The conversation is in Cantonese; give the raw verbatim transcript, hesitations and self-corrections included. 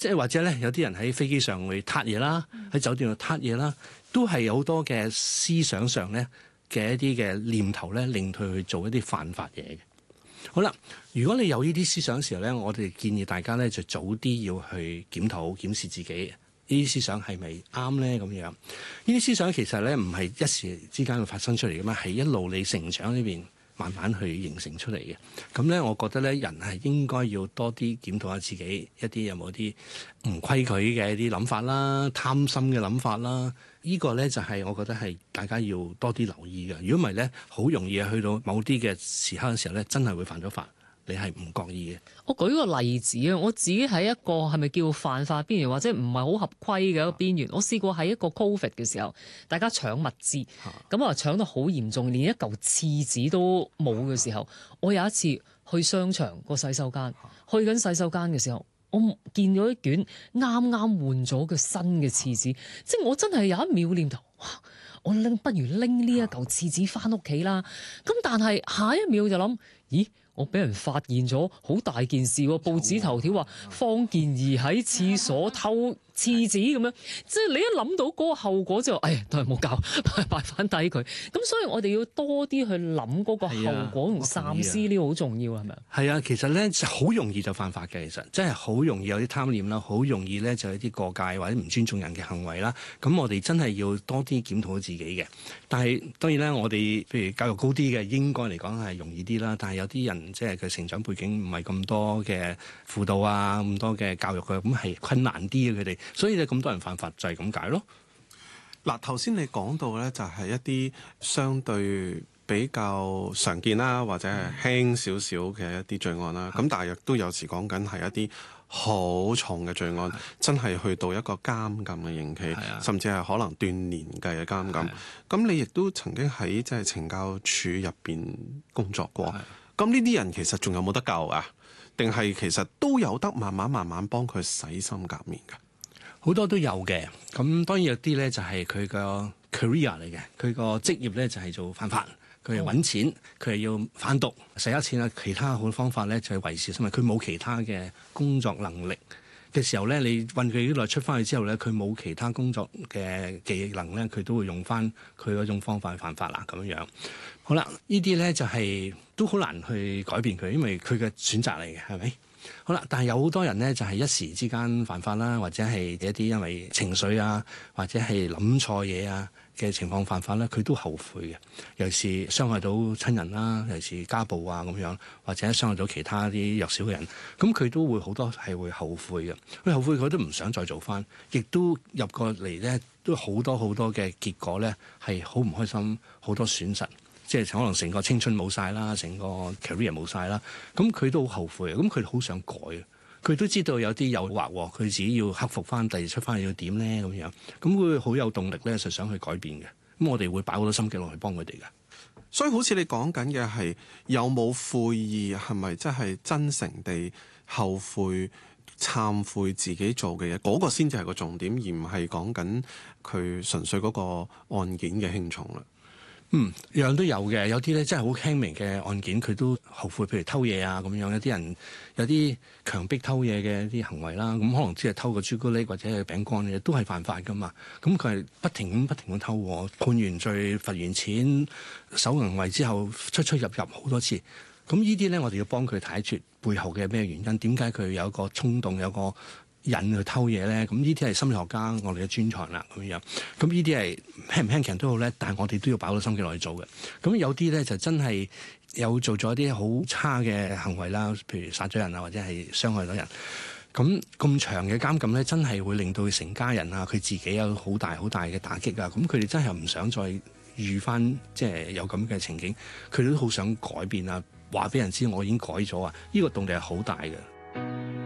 即係或者咧，有啲人喺飛機上會撻嘢啦，喺酒店度撻嘢啦，都係有好多嘅思想上咧嘅一啲嘅念頭咧，令佢去做一啲犯法嘢嘅。好啦，如果你有呢啲思想嘅時候咧，我哋建議大家咧就早啲要去檢討檢視自己呢啲思想係咪啱咧咁樣。呢啲思想其實咧唔係一時之間會發生出嚟嘅嘛，係一路你成長呢邊慢慢去形成出嚟嘅。咁咧，我覺得咧人係應該要多啲檢討下自己一啲有冇啲唔規矩嘅一啲諗法啦、貪心嘅諗法啦。呢個咧就係我覺得係大家要多啲留意嘅。如果唔係咧，好容易去到某啲嘅時刻嘅時候咧，真係會犯咗法，你係唔覺意嘅。 我舉個例子啊，我自己喺一個係咪叫犯法邊緣或者唔係好合規嘅一個邊緣。我試過喺一個 Covid 嘅時候，大家搶物資，咁啊搶得好嚴重，連一嚿廁紙都冇嘅時候，我有一次去商場個洗手間，去緊洗手間嘅時候，我見咗一卷啱啱換咗嘅新嘅廁紙，即係我真係有一秒念頭，哇！我拎不如拎呢一嚿廁紙翻屋企啦。咁但係下一秒就諗，咦？我俾人發現咗好大件事喎！報紙頭條話方健儀喺廁所偷廁紙咁樣，即係你一諗到嗰個後果就，哎呀，都係冇搞，擺翻低佢。咁所以我哋要多啲去諗嗰個後果同三思，呢個好重要係咪啊？ 係啊，其實咧好容易就犯法嘅，其實真係好容易有啲貪念啦，好容易咧就有啲過界或者唔尊重人嘅行為啦。咁我哋真係要多啲檢討自己嘅。但係當然咧，我哋譬如教育高啲嘅，應該嚟講係容易啲啦。但係有啲人即係佢成長背景唔係咁多嘅輔導啊，咁多嘅教育嘅，咁係困難啲嘅佢哋，所以咧咁多人犯法就係咁解咯。 嗱，頭先你講到咧，就係一啲相對比較常見啦，或者係輕少少嘅一啲罪案啦。咁、嗯、但係亦都有時講緊係一啲好重嘅罪案，的真係去到一個監禁嘅刑期，的甚至係可能斷年計嘅監禁。咁的你亦都曾經喺即係懲教署入邊工作過。咁呢啲人其實仲有冇得救啊？定係其實都有得慢慢慢慢幫佢洗心革面㗎？ 好多都有嘅。咁當然有啲咧就係佢個 career 嚟嘅，佢個職業咧就係做犯法，佢係揾錢，佢係要販毒、洗黑錢啊，其他好多方法咧就係維持生命。佢冇其他嘅工作能力嘅時候咧，你運佢幾耐出翻去之後咧，佢冇其他工作嘅技能咧，佢都會用翻佢嗰種方法去犯法啦咁樣。好啦，呢啲咧就係、是、都好難去改變佢，因為佢嘅選擇嚟嘅，係咪？好啦，但係有好多人咧就係、是、一時之間犯法啦，或者係一啲因為情緒啊，或者係諗錯嘢啊嘅情況犯法咧，佢都後悔嘅。尤其是傷害到親人啦，尤其是家暴啊咁樣，或者傷害到其他啲弱小嘅人，咁佢都會好多係會後悔嘅。佢後悔佢都唔想再做翻，亦都入過嚟咧，都好多好多嘅結果咧係好唔開心，好多損失。即係可能成個青春冇晒啦，成個 career 冇晒啦，咁佢都好後悔，咁佢好想改，佢都知道有啲誘惑，佢自己要克服翻，第二出翻去要點咧咁樣，咁佢好有動力咧，就想去改變嘅。咁我哋會擺好多心機落去幫佢哋嘅。 所以好似你講緊嘅係有冇悔意，係咪真係真誠地後悔、懺悔自己做嘅嘢？嗰、嗰個先至係個重點，而唔係講緊佢純粹嗰個案件嘅輕重啦。 嗯，樣樣都有嘅，有啲咧真係好輕微嘅案件，佢都後悔，譬如偷嘢啊咁樣。有啲人有啲強迫偷嘢嘅一啲行為啦，咁可能只係偷個朱古力或者係餅乾嘅，都係犯法噶嘛。咁佢係不停咁不停咁偷喎，判完罪、罰完錢、守行為之後，出出入入好多次。咁呢啲咧，我哋要幫佢睇出背後嘅咩原因，點解佢有一個衝動，有個引去偷嘢咧？咁呢啲係心理學家我哋嘅專長啦，咁樣。咁呢啲係輕唔輕其實都好咧，但係我哋都要擺好多心機落去做嘅。咁有啲咧就真係有做咗一啲好差嘅行為啦，譬如殺咗人啊，或者係傷害咗人。咁咁長嘅監禁咧，真係會令到佢成家人啊，佢自己有好大好大嘅打擊啊。咁佢哋真係唔想再遇翻即係有咁嘅情景，佢哋都好想改變啊，話俾人知我已經改咗啊。呢個動力係好大嘅。